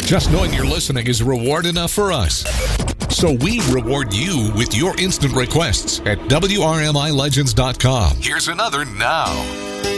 Just knowing you're listening is reward enough for us. So we reward you with your instant requests at WRMILegends.com. Here's another now.